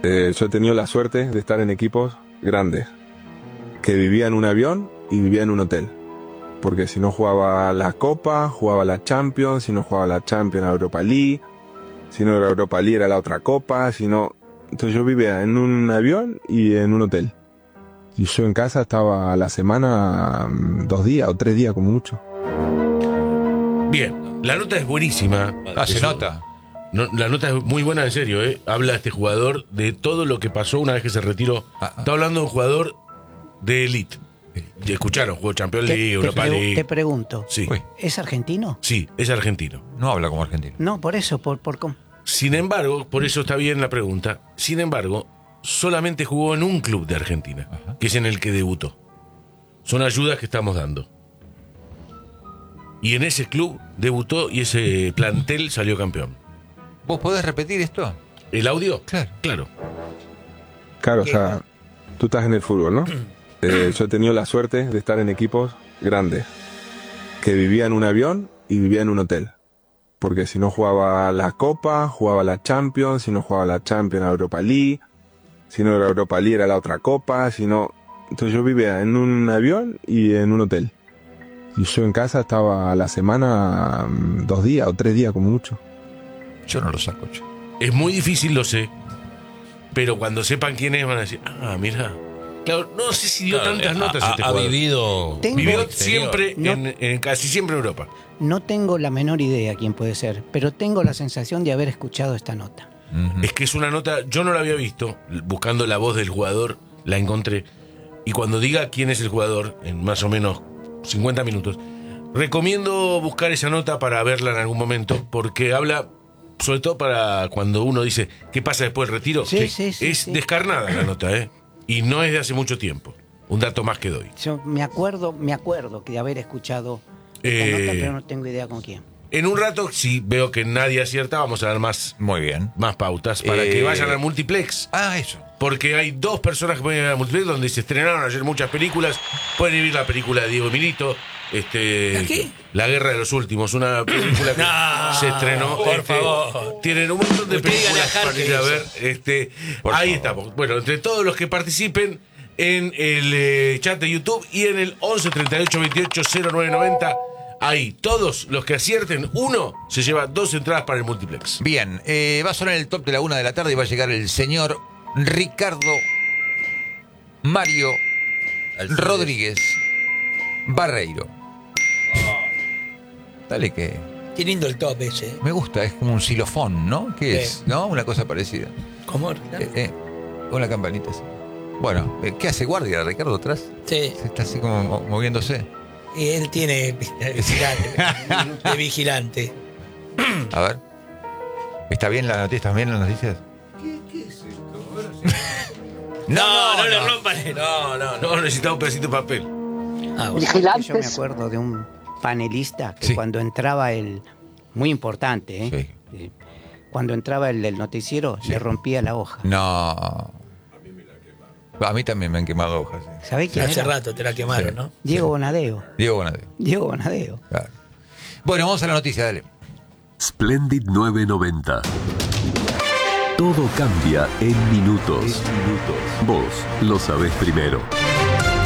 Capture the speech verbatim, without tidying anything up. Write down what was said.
Eh, yo he tenido la suerte de estar en equipos grandes, que vivía en un avión y vivía en un hotel. Porque si no jugaba la Copa, jugaba la Champions, si no jugaba la Champions, la Europa League, si no era Europa League era la otra Copa, si no... Entonces yo vivía en un avión y en un hotel. Y yo en casa estaba a la semana dos días o tres días como mucho. Bien, la nota es buenísima. Ah, se Eso, nota. No, la nota es muy buena, en serio, ¿eh? Habla este jugador de todo lo que pasó una vez que se retiró. Ah, ah. Está hablando de un jugador de elite. Escucharon, jugó Champions Te, League, te Europa pregu- League. te pregunto, Sí, Uy. ¿es argentino? sí, es argentino. No habla como argentino. No, por eso, por, por cómo. Sin embargo, por eso está bien la pregunta, sin embargo, solamente jugó en un club de Argentina, Ajá. que es en el que debutó. Son ayudas que estamos dando. Y en ese club debutó y ese plantel salió campeón. ¿Vos podés repetir esto? ¿El audio? Claro. Claro. Claro, o sea, tú estás en el fútbol, ¿no? Eh, yo he tenido la suerte de estar en equipos grandes, que vivía en un avión y vivía en un hotel. Porque si no jugaba la Copa, jugaba la Champions, si no jugaba la Champions, la Europa League, si no era Europa League era la otra Copa, si no... Entonces yo vivía en un avión y en un hotel. Y yo en casa estaba a la semana dos días o tres días como mucho. Yo no lo saco, che. Es muy difícil, lo sé, pero cuando sepan quién es van a decir, ah, mira. Claro, no sé si dio Claro, tantas ha- notas ha, este ha jugador. vivido. Tengo- Vivió exterior. siempre, No. en, en- casi siempre en Europa. No tengo la menor idea quién puede ser, pero tengo la sensación de haber escuchado esta nota. Ujú. Es que es una nota, yo no la había visto, buscando la voz del jugador, la encontré. Y cuando diga quién es el jugador, en más o menos cincuenta minutos, recomiendo buscar esa nota para verla en algún momento, porque habla, sobre todo para cuando uno dice, ¿qué pasa después del retiro? Sí, Que sí, sí, es sí. descarnada la nota, ¿eh? Y no es de hace mucho tiempo. Un dato más que doy. Yo me acuerdo, me acuerdo que de haber escuchado esta Eh, nota, pero no tengo idea con quién. En un rato, si veo que nadie acierta, vamos a dar más, Muy bien. más pautas para Eh, que vayan al multiplex. Ah, eso. Porque hay dos personas que pueden ir al multiplex donde se estrenaron ayer muchas películas. Pueden ir la película de Diego Milito, este, ¿La qué? La Guerra de los Últimos, una película que No, se estrenó. por este, favor. Tienen un montón de Usted dígale películas a Harker para ir a ver. eso. Este, Por ahí favor. estamos. Bueno, entre todos los que participen en el eh, chat de YouTube y en el once treinta y ocho veintiocho cero nueve noventa. Ahí, todos los que acierten uno se lleva dos entradas para el multiplex. Bien, eh, va a sonar el top de la una de la tarde y va a llegar el señor Ricardo Mario Rodríguez Barreiro. Dale que... Qué lindo el top ese. Me gusta, es como un xilofón, ¿no? ¿Qué Sí. es? ¿No? Una cosa parecida. ¿Cómo? Eh, eh, con la campanita así. Bueno, eh, ¿qué hace guardia Ricardo atrás? Sí. Se está así como mo- moviéndose. Y él tiene vigilante. de vigilante. A ver. ¿Está bien la noticia? ¿Están bien las noticias? No, no, le rompan. No, no, no necesitamos un pedacito de papel. Ah, bueno. Yo me acuerdo de un panelista que Sí. cuando entraba el... Muy importante, ¿eh? Sí. Eh, Cuando entraba el del noticiero, Sí. le rompía la hoja. No. A mí también me han quemado hojas. sí. ¿Sabés quién Hace era? rato te la quemaron, Sí. ¿no? Diego Bonadeo. Diego Bonadeo. Diego Bonadeo. Claro. Bueno, vamos a la noticia, dale. Splendid novecientos noventa. Todo cambia en minutos. Vos lo sabés primero.